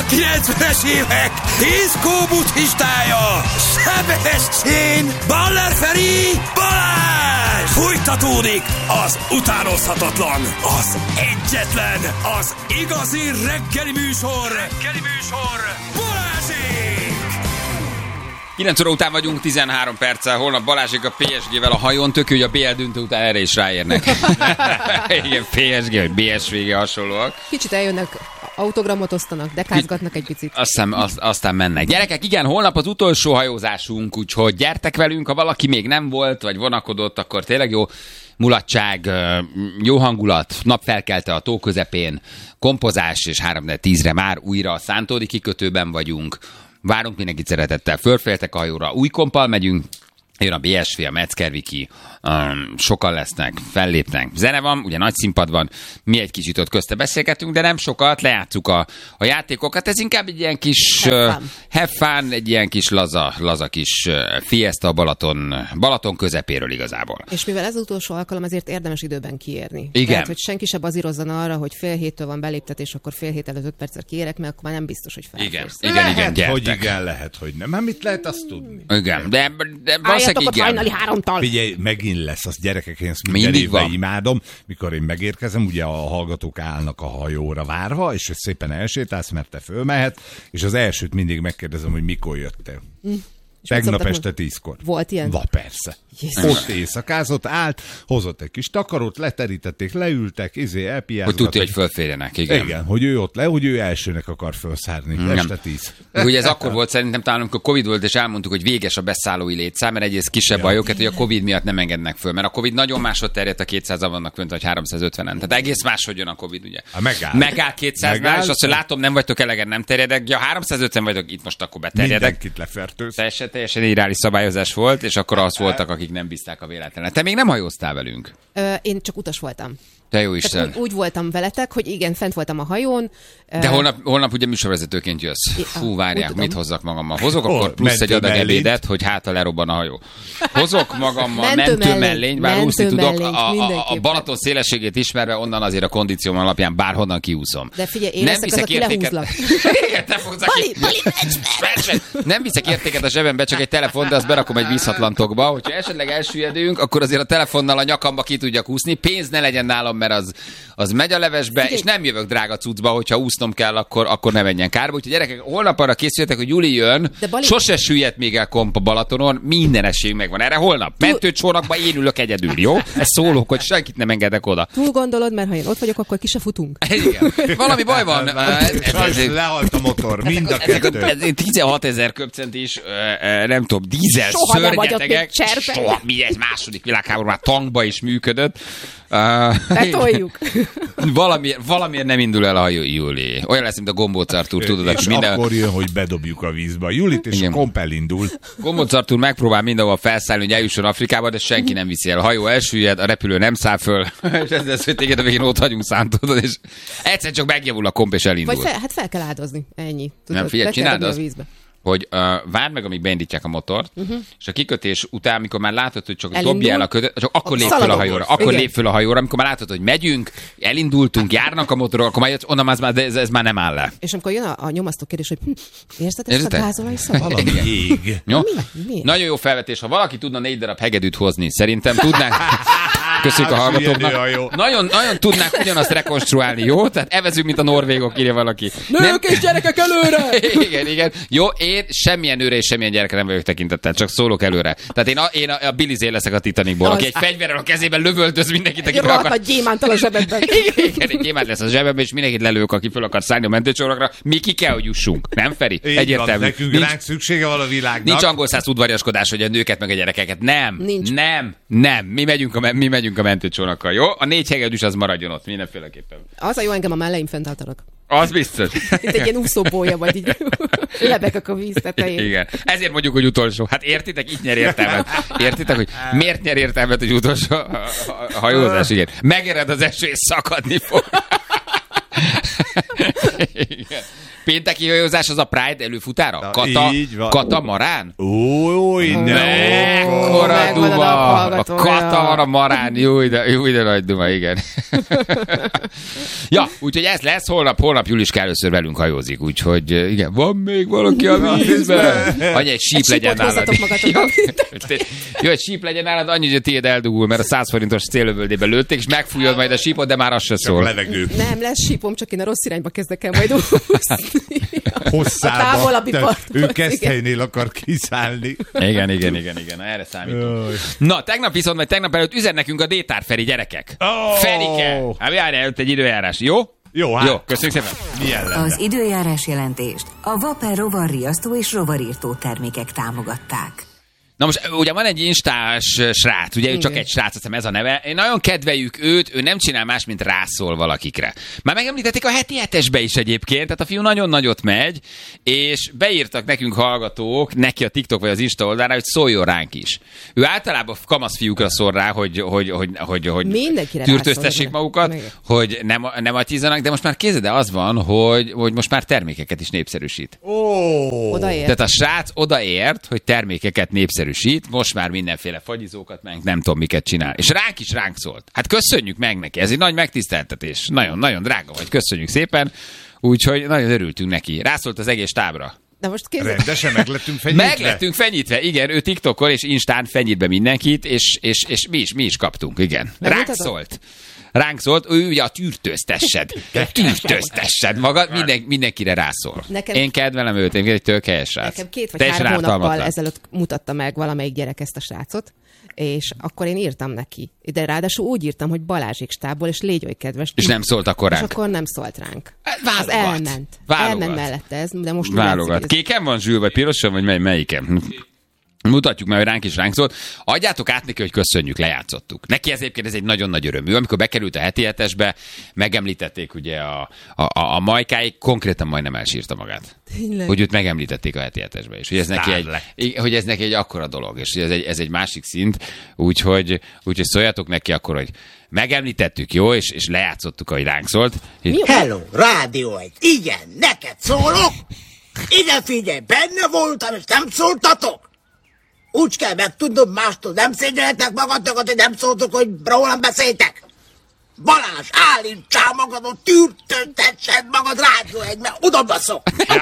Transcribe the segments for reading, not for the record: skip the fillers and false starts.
90-es évek diszkó buddhistája, Sebestyén, Baller Feri, Balázs! Fújtatódik az utánozhatatlan, az egyetlen, az igazi reggeli műsor, Balázsék! 9 óra után vagyunk, 13 perccel, holnap Balázsék a PSG-vel a hajón, tök, hogy a BL döntő után erre is ráérnek. Igen, PSG, vagy BSVG hasonlóak. Kicsit eljönnek, autogramot osztanak, dekázgatnak egy picit. Aztán mennek. Gyerekek, igen, holnap az utolsó hajózásunk, úgyhogy gyertek velünk, ha valaki még nem volt, vagy vonakodott, akkor tényleg jó mulatság, jó hangulat, nap felkelte a tó közepén, kompozás, és 3-10-re már újra a Szántódi kikötőben vagyunk. Várunk mindenkit szeretettel, fölféltek a hajóra, új kompal megyünk, jön a BSV, a Metzger-Viki, sokan lesznek, fellépnek. Zene van, ugye nagy színpad van, mi egy kicsit ott közte beszélgetünk, de nem sokat, lejátszuk a játékokat. Ez inkább egy ilyen kis have fun, egy ilyen kis laza kis fiesta a Balaton közepéről igazából. És mivel ez az utolsó alkalom, ezért érdemes időben kiérni. Igen. Tehát, hogy senki se bazírozzon arra, hogy 6:30 van beléptetés, akkor 6:30 előtt 5 perccel kiérek, mert akkor már nem biztos, hogy felférsz. Igen, gyertek. Hogy igen, lehet, hogy nem. Hát mit lehet azt tudni? Igen, de álljatok ott hajnali 3-tal. Figyelj, megint lesz, azt gyerekek, én ezt minden évben imádom, mikor én megérkezem, ugye a hallgatók állnak a hajóra várva, és szépen elsétálsz, mert te fölmehet, és az elsőt mindig megkérdezem, hogy mikor jöttél. Tegnap este 10-kor. Volt ilyen? Persze. Jézus. Ott éjszakázott, állt, hozott egy kis takarót, leterítették, leültek, elpiázgattak. hogy tudja, hogy fölférjenek, igen. Igen, hogy ő ott hogy ő elsőnek akar felszárni. Este 10. Ugye ez akkor volt szerintem talán, amikor Covid volt, és elmondtuk, hogy véges a beszállói létszám, mert egyrészt kisebb a hajókat, hogy a Covid miatt nem engednek föl. Mert a Covid nagyon másod terjedt, a 200-an vannak fönt, vagy 350-en. Tehát egész máshogy jön a Covid, ugye. Megáll 200-nál, és azt, hogy látom, nem vagytok elegen, nem terjedek. Ja, 350 vagytok, itt most akkor beterjedek. Mindenkit lefertőz. Teljesen irreális szabályozás volt, és akkor az voltak, akik nem bízták a véletlenet. Te még nem hajóztál velünk? Én csak utas voltam. Te jó Isten. Úgy voltam veletek, hogy igen, fent voltam a hajón. De holnap ugye műsorvezetőként jössz. Fú, várják, mit hozzak magammal? Hozok akkor plusz egy adag ebédet, hogy hátra lerobban a hajó. Hozok magammal mentőmellényt, bár úszni tudok. A Balaton szélességét ismerve, onnan azért a kondícióm alapján bárhonnan kiúszom. De figyelj, én leszek az, aki lehúzlak. Igen, te fogsz nem viszek értéket a zsebembe, csak egy telefon, de azt berakom egy vízhatlantokba. Hogyha esetleg elsüllyedünk, akkor azért a telefonnal a nyakamba ki tudjak úszni. Pénz ne legyen nálam, mert az megy a levesbe, és nem jövök drága cuccba, hogyha úsznom kell, akkor ne menjen kárba. Úgyhogy gyerekek, holnap arra készüljetek, hogy Juli jön, sose süllyedt még el komp a Balatonon, minden esély megvan erre holnap. Mentőcsónakban én ülök egyedül, jó? Ez szólok, hogy senkit nem engedek oda. Túl gondolod, mert ha én ott vagyok, akkor ki se futunk. Igen. Valami baj van. Lehalt a motor, mind a kettő. Ez 16 000 köbcentis, nem tudom, dízel szörnyetegek. Soha, mi egy második világháború már tankba is működött. Betoljuk. Valamiért nem indul el a hajó, Júli. Olyan lesz, mint a Gombóc Artúr, tudod, és minden... akkor jön, hogy bedobjuk a vízbe. Julit, és a komp elindul. Gombóc Artúr megpróbál mindenhol felszállni, hogy eljusson Afrikába, de senki nem viszi el. A hajó elsüllyed, a repülő nem száll föl, és ez lesz, hogy téged a végén ott hagyunk szántod, és egyszer csak megjavul a komp, és elindul. Vagy fel kell áldozni, ennyi. Tudod, nem, figyelj, csináld azt, hogy várd meg, amíg beindítják a motort, és a kikötés után, amikor már látod, hogy csak dobja el a kötet, csak akkor lép föl a hajóra. Akkor lép föl a hajóra, amikor már látod, hogy megyünk, elindultunk, járnak a motorok, akkor már onnan már, ez már nem áll le. És amikor jön a nyomasztó kérdés, hogy érzed ezt a gázolaj szabad? Valami ég. Mi? Nagyon jó felvetés. Ha valaki tudna 4 darab hegedűt hozni, szerintem tudnánk. Köszönjük a hallgatóknak. Nagyon tudnánk ugyanazt rekonstruálni, jó? Tehát evezünk, mint a norvégok, írja valaki. Nők és gyerekek előre! Igen. Jó, én semmilyen nőre és semmilyen gyerekre nem vagyok tekintettel, csak szólok előre. Tehát én a Billy Zane leszek a Titanicból, aki egy fegyverrel a kezében lövöldöz mindenkit, aki akar. Egy gyémántal a zsebedben. Igen, egy gyémánt lesz a zsebedben, és mindenkit lelők, aki föl akar szállni a mentőcsónakra. Mi ki kell, hogy jussunk. Nem, Feri? Egyértelmű. Nekünk ránk szüksége van a világnak. Nincs angol száz udvariaskodás, hogy a nőket meg a gyerekeket. Nem. Mi megyünk a mentőcsónakkal, jó? A 4 hegedűs az maradjon ott mindenféleképpen. Az a jó, engem a melleim fent tartanak. Az biztos. Itt egy ilyen úszóbólya vagy, így lebegek a víz tetején. Igen. Ezért mondjuk, hogy utolsó. Hát értitek? Itt nyer értelmet. Értitek, hogy miért nyer értelmet, hogy utolsó a hajózás? Igen. Megered az eső, és szakadni fog. Igen. pénteki hajózás az a Pride előfutára? Katamarán? Mekkora duma! A Katamarán, jó ide nagy duma, igen. Ja, úgyhogy ez lesz, holnap Juliska először velünk hajózik, úgyhogy igen, van még valaki a vízben? Annyi egy síp legyen nálad. Jó, egy síp legyen nálad, annyi, hogy a tiéd eldugul, mert a 100 forintos célövöldébe lőtték, és megfújod majd a sípot, de már az se szól. Nem, lesz sípom, csak én a rossz irányba kezdek el majd úszni. Hosszába. Ő Keszthelynél akar kiszállni. Igen, erre számítunk. Na, tegnap tegnap előtt üzen nekünk a Détár Feri, gyerekek. Ferike! Hát járj előtt egy időjárás, jó? Jó, hát. Jó, köszönjük szépen. Az időjárás jelentést a Vaper rovarriasztó és rovarírtó termékek támogatták. Na most ugye van egy instás srác, ugye ő csak egy srác, azt hiszem ez a neve. Én nagyon kedveljük őt, ő nem csinál más, mint rászól valakikre. Már megemlítették a heti hetesbe is egyébként, tehát a fiú nagyon nagyot megy, és beírtak nekünk hallgatók, neki a TikTok vagy az Insta oldalára, hogy szóljon ránk is. Ő általában kamasz fiúkra szól rá, hogy tűrtőztessék magukat, hogy nem attízzanak, de most már képzeld, de az van, hogy most már termékeket is népszerűsít. Odaért. Tehát a srác odaért, hogy termékeket népszerűsít, most már mindenféle fagyizókat, meg nem tudom miket csinál. És ránk szólt. Hát köszönjük meg neki, ez egy nagy megtiszteltetés. Nagyon drága vagy, köszönjük szépen. Úgyhogy nagyon örültünk neki. Rászólt az egész tábra. De most rendesen meglettünk fenyítve? Meglettünk fenyítve, igen. Ő TikTokon és Instán fenyít be mindenkit, és mi is kaptunk, igen. Ránk szólt, ő ugye a tűrtőztessed. Tűrtőztessed magad, mindenkire rászól. Én kedvelem őt, én egy tök helyes srác. Nekem 2 vagy 3 hónappal ezelőtt mutatta meg valamelyik gyerek ezt a srácot, és akkor én írtam neki. De ráadásul úgy írtam, hogy Balázsék stábból, és légy oly kedves. És nem szólt akkor ránk. És akkor nem szólt ránk. Válogat. Elment mellette ez, de most válogat. Kéken van Zsül, vagy pirosan, vagy melyiken? Mutatjuk meg, hogy ránk is ránk szólt. Adjátok át neki, hogy köszönjük, lejátszottuk. Neki ez egy nagyon nagy örömű. Amikor bekerült a heti hetesbe, megemlítették ugye a Majkáig, konkrétan majdnem elsírta magát. Tényleg? Hogy őt megemlítették a heti hetesbe is. Hogy ez neki egy akkora dolog, és ez egy másik szint. Úgyhogy szóljatok neki akkor, hogy megemlítettük, jó, és lejátszottuk, ahogy ránk szólt. Hello, Rádió 1. Igen, neked szólok. Ide figyelj, benne voltam, és nem szóltatok. Úgy kell megtudnom, mástól nem szégyelhetek magatokat, hogy nem szóltok, hogy rólam beszéltek. Balázs, állítsál magadon, tűrtőntessed magad Rádió 1, mert oda baszok.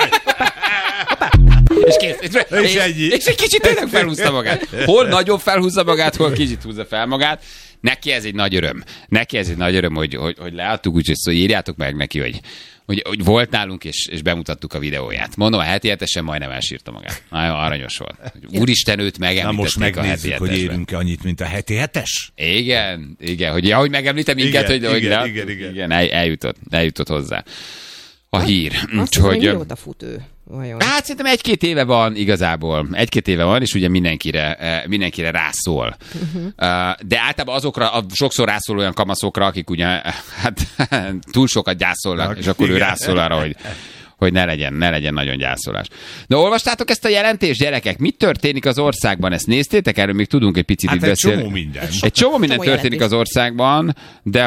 És kész. És egy kicsit tényleg felhúzta magát. Hol nagyobb felhúzza magát, hol kicsit húzza fel magát. Neki ez egy nagy öröm. Hogy leadtuk, úgyhogy írjátok meg neki, hogy volt nálunk, és bemutattuk a videóját. Mondom, a heti hetesen majdnem elsírta magát. Nagyon aranyos volt. Úristen, őt megemlítették a heti hetesben. Hogy érünk annyit, mint a heti hetes? Igen, hogy ahogy megemlítem minket, igen, eljutott hozzá a hír. Úgyhogy mióta fut ő? Vajon? Hát szerintem 1-2 éve van igazából. 1-2 éve van, és ugye mindenkire rászól. De általában azokra, sokszor rászól olyan kamaszokra, akik ugye túl sokat gyászolnak, és akkor ő rászól arra, hogy ne legyen nagyon gyászolás. De olvastátok ezt a jelentést, gyerekek? Mit történik az országban? Ezt néztétek? Erről még tudunk egy picit beszélni. Egy csomó minden történik az országban, de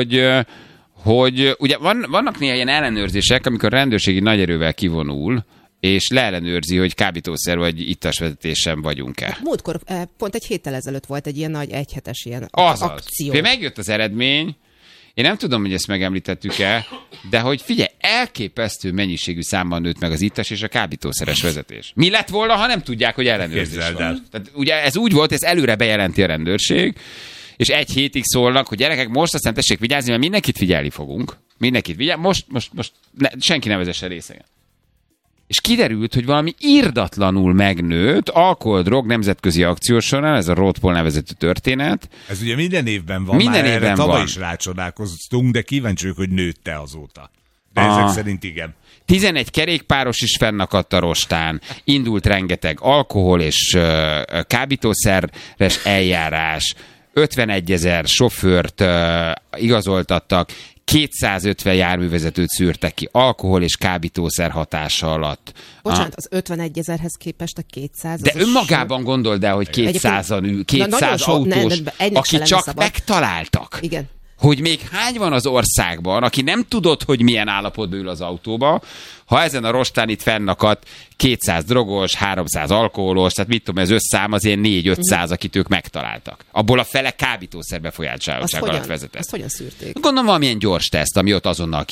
hogy ugye vannak néha ilyen ellenőrzések, amikor a rendőrség nagy erővel kivonul, és leellenőrzi, hogy kábítószer vagy ittasvezetésen vagyunk-e. Múltkor, pont egy héttel ezelőtt volt egy ilyen nagy egyhetes ilyen akció. Megjött az eredmény, én nem tudom, hogy ezt megemlítettük-e, de hogy figyelj, elképesztő mennyiségű számban nőtt meg az ittas és a kábítószeres vezetés. Mi lett volna, ha nem tudják, hogy ellenőrzés van? Tehát ugye ez úgy volt, ez előre bejelenti a rendőrség, és 1 hétig szólnak, hogy gyerekek, most aztán tessék vigyázni, mert mindenkit figyelni fogunk. Most senki ne vezesse részegen. És kiderült, hogy valami irdatlanul megnőtt alkohol-drog nemzetközi akciós során, ez a Roadpol nevezetű történet. Ez ugye minden évben van, minden már évben tavaly is rácsodálkoztunk, de kíváncsiak, hogy nőtte azóta. De ezek szerint igen. 11 kerékpáros is fennakadt a rostán, indult rengeteg alkohol és kábítószeres eljárás, 51 000 sofőrt igazoltattak, 250 járművezetőt szűrtek ki alkohol és kábítószer hatása alatt. Bocsánat, az 51 000-hez képest a 200. De önmagában gondold el, hogy 200 autós, akik csak megtaláltak. Igen. hogy még hány van az országban, aki nem tudott, hogy milyen állapotban ül az autóba, ha ezen a rostán itt fennakadt 200 drogos, 300 alkoholos, tehát mit tudom, az összszám az ilyen 4-500, akit ők megtaláltak. Abból a fele kábítószer befolyásoltság alatt vezetett. Azt hogyan szűrték? Gondolom valamilyen gyors teszt, ami ott azonnal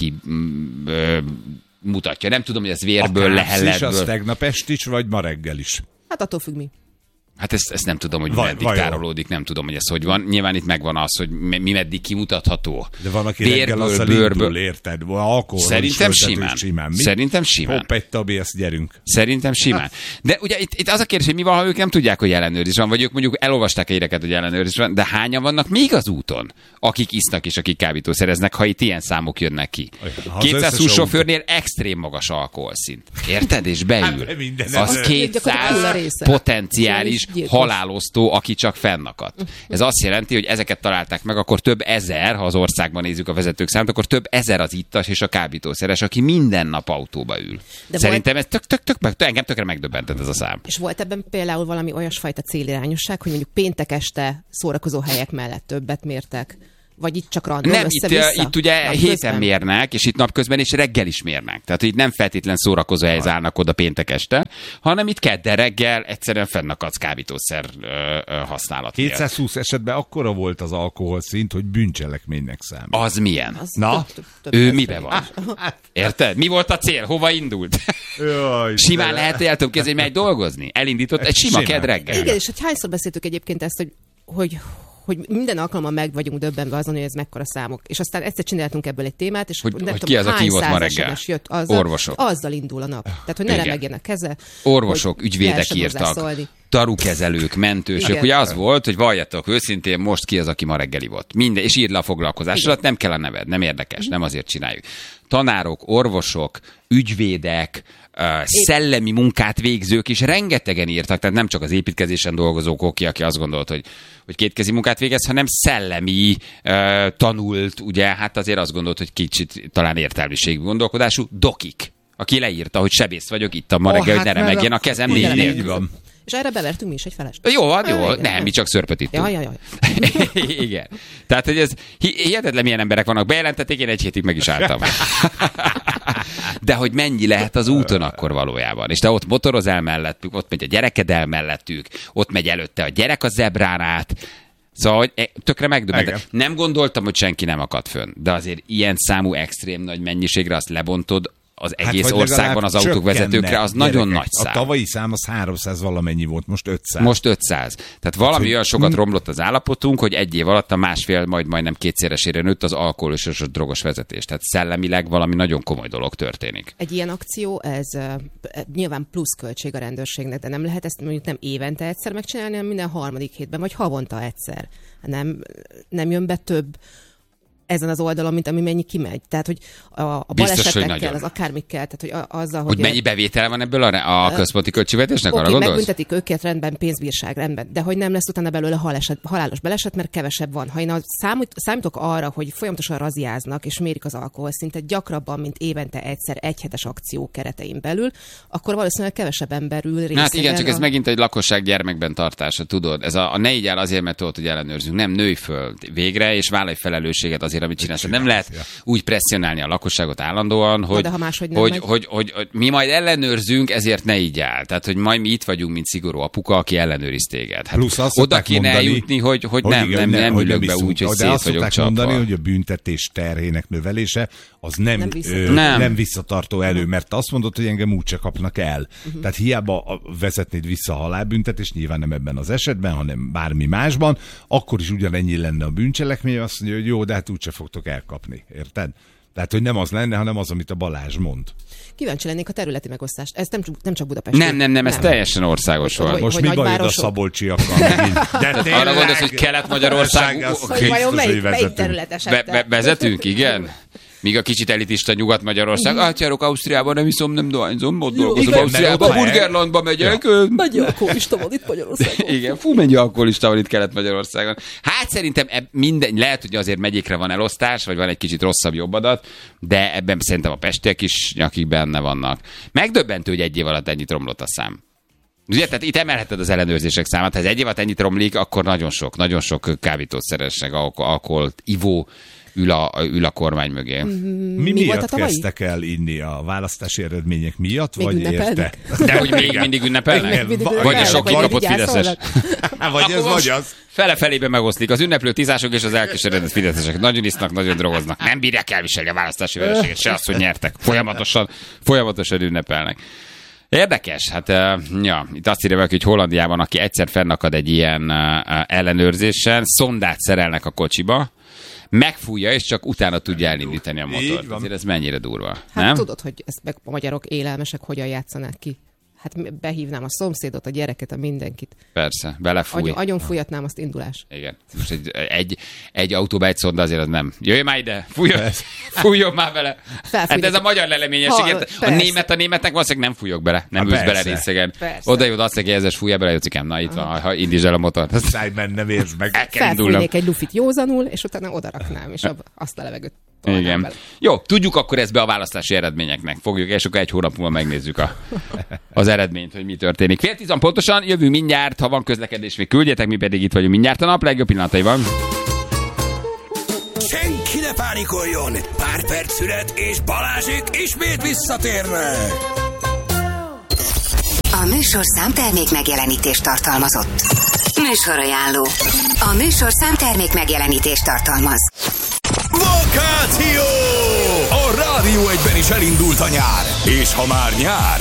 mutatja. Nem tudom, hogy ez vérből, lehelletből. Az tegnap is, vagy ma reggel is? Hát attól függ mi. Hát ezt nem tudom, hogy meddig tárolódik, nem tudom, hogy ez hogy van. Nyilván itt megvan az, hogy mi meddig kimutatható. De van, aki reggel azzal indul, érted? Simán. Szerintem simán. Hopp, egy tabi, ezt gyerünk. Szerintem simán. De ugye itt az a kérdés, hogy mi van, ha ők nem tudják, hogy ellenőrzés van, vagy ők mondjuk elolvasták a híreket, hogy ellenőrzés van, de hányan vannak még az úton, akik isznak és akik kábítószereznek, ha itt ilyen számok jönnek ki. 220 sofőrnél extrém magas alkoholszint. Érted? És beül. Az 200 potenciális halálosztó, aki csak fennakadt. Ez azt jelenti, hogy ezeket találták meg, akkor több ezer, ha az országban nézzük a vezetők számát, akkor több ezer az ittas és a kábítószeres, aki minden nap autóba ül. De szerintem ez engem tökre megdöbbentett ez a szám. És volt ebben például valami olyasfajta célirányosság, hogy mondjuk péntek este szórakozó helyek mellett többet mértek? Vagy itt csak random nem, itt ugye héten mérnek, és itt napközben és reggel is mérnek. Tehát itt nem feltétlen szórakozó hely állnak oda péntek este, hanem itt kedden reggel egyszerűen fennakadsz kábítószer használat. 220 esetben akkora volt az alkoholszint, hogy bűncselekménynek számít. Az milyen? Na, ő miben van? Érted? Mi volt a cél? Hova indult? Simán lehet, hogy el tudom kezdeni, hogy megy dolgozni. Elindított egy sima kedd reggel. Igen, és hogy hányszor beszéltük egyébként ezt, hogy minden alkalommal meg vagyunk döbbenve azon, hogy ez mekkora számok. És aztán egyszer csináltunk ebből egy témát, és hogy ki az, aki hívott ma reggel? Jött orvosok. Azzal indul a nap. Tehát, hogy ne remegjen a keze. Orvosok, ügyvédek írtak, tarukezelők, mentősök. Igen. Ugye az volt, hogy valljatok őszintén, most ki az, aki ma reggeli volt. Minden, és írd le a foglalkozásodat, nem kell a neved, nem érdekes, nem azért csináljuk. Tanárok, orvosok, ügyvédek, szellemi munkát végzők is rengetegen írtak, tehát nem csak az építkezésen dolgozók, aki azt gondolt, hogy kétkezi munkát végez, hanem szellemi, tanult, ugye, hát azért azt gondolt, hogy kicsit talán értelmiségű gondolkodású dokik, aki leírta, hogy sebész vagyok itt a ma reggel, hogy ne remegjen a kezem négy nélkül. És erre bevertünk mi is egy felest. Jó, nem, mi csak szörpötítünk. Jaj. Igen. Tehát, hogy ez hihetetlen milyen emberek vannak. Bejelentették, én egy hétig meg is álltam. De hogy mennyi lehet az úton akkor valójában. És te ott motorozol mellettük, ott megy a gyereked el mellettük, ott megy előtte a gyerek a zebrán át. Szóval, hogy tökre megdöbbentett. Nem gondoltam, hogy senki nem akad fönn. De azért ilyen számú extrém nagy mennyiségre azt lebontod, az egész országban az autók vezetőkre, az nagyon nagy szám. A tavalyi szám az 300 valamennyi volt, most 500. Most 500. Tehát valami olyan sokat romlott az állapotunk, hogy egy év alatt a másfél, majdnem kétszeresére nőtt az alkoholos és a drogos vezetés. Tehát szellemileg valami nagyon komoly dolog történik. Egy ilyen akció, ez nyilván plusz költség a rendőrségnek, de nem lehet ezt mondjuk nem évente egyszer megcsinálni, hanem minden harmadik hétben, vagy havonta egyszer. Nem jön be több ezen az oldalon, mint ami mennyi kimegy. Tehát, hogy a balesetekkel, az akármikkel, tehát, hogy azzal, hogy mennyi bevétele van ebből a központi költségvetésnek, arra gondolsz? Megbüntetik őket, rendben, pénzbírság, rendben, de hogy nem lesz utána belőle halálos baleset, mert kevesebb van. Ha én számítok arra, hogy folyamatosan raziáznak és mérik az alkoholszintet gyakrabban, mint évente egyszer egyhetes akció keretein belül, akkor valószínűleg kevesebb ember ül részegen. Hát igen, csak ez megint egy lakosság gyermekben tartása, tudod? Ez a ne így el azért, mert tudod, hogy ellenőrzünk. Nem, nőj föl végre, és vállalj felelősséget azért, amit csinálsz. Nem lehet úgy presszionálni a lakosságot állandóan, hogy mi majd ellenőrzünk, ezért ne így áll. Tehát, hogy majd mi itt vagyunk, mint szigorú apuka, aki ellenőriz téged. Hát oda kéne eljutni, hogy nem ülök be úgy, hogy szét vagyok csapva. Mondani, hogy a büntetés terhének növelése az nem visszatartó elő, mert azt mondod, hogy engem úgyse kapnak el. Tehát hiába vezetnéd vissza a halálbüntetést, nyilván nem ebben az esetben, hanem bármi másban, akkor is ugyanennyi lenne a bűncselekmény, azt mondja, hogy jó, de hát úgyse fogtok elkapni, érted? Tehát, hogy nem az lenne, hanem az, amit a Balázs mond. Kíváncsi lennék a területi megosztást. Ez nem csak Budapest. Nem, ez teljesen országos volt. Most mi bajod a szabolcsiakkal? Arra gondolsz, hogy Kelet-Magyarország... Hogy vajon melyik terület esetben? Vezetünk, igen? Míg a kicsit elitista Nyugat-Magyarország. Átjárok Ausztriában, nem iszom, nem dohányzom, ott dolgozom Ausztriában, Burgerlandba megyek. Mennyi alkoholista van itt Magyarországon. Igen, mennyi alkoholista van itt Kelet-Magyarországon. Hát szerintem minden, lehet, hogy azért megyékre van elosztás, vagy van egy kicsit rosszabb jobb adat, de ebben szerintem a pestiek is nyakig benne vannak. Megdöbbentő, hogy egy év alatt ennyit romlott a szám. Ugye, tehát itt emelheted az ellenőrzések számát. Ha ez egy év alatt ennyit romlik, akkor nagyon sok kábítószeres, alkoholt ivó ül a kormány mögé. Mi miatt kezdtek el inni a választási eredmények miatt? Még vagy ünnepelnek? Érte? De hogy még mindig ünnepelnek? Vagy a sok kikapott fideszes? Vagy ez vagy az. Fele-felébe megoszlik az ünneplő tízások és az elkeseredett fideszesek. Nagyon isznak, nagyon drogoznak. Nem bírják elviselni a választási vereséget, se azt, hogy nyertek. Folyamatosan ünnepelnek. Érdekes, hát ja, itt azt írja valaki, hogy Hollandiában, aki egyszer fennakad egy ilyen ellenőrzésen, szondát szerelnek a kocsiba, megfújja, és csak utána tudja elindítani a motort. Azért ez mennyire durva, hát nem? Tudod, hogy ezt meg a magyarok élelmesek hogyan játszanák ki? Hát behívnám a szomszédot, a gyereket, a mindenkit. Persze, belefúj. Agyon fújatnám, azt indulás. Igen. Most egy autóba egy szonda azért az nem. Jöjj már ide, fújjon már bele. Hát ez a magyar leleményesség. A németnek valószínűleg nem fújok bele. Nem ülsz bele részegen. Oda jött azt, hogy ezes fújja bele, Jócikám, na itt van, ha indítsd el a motort. Szállj benne, vérsz meg. Felfújnék egy lufit józanul, és utána odaraknám, és azt a levegőt. Igen. Jó, tudjuk akkor ezt be a választási eredményeknek. Fogjuk, és akkor egy hónap múlva megnézzük az eredményt, hogy mi történik. 9:10 pontosan, jövünk mindjárt, ha van közlekedés, még küldjetek, mi pedig itt vagyunk mindjárt a nap legjobb pillanataiban. Senki ne pánikoljon! Pár perc szület, és Balázsék ismét visszatérnek! A műsorszám termék megjelenítést tartalmazott. Műsorajánló. A műsorszám termék megjelenítést tartalmaz. Vakáció! A Rádió 1-ben is elindult a nyár. És ha már nyár,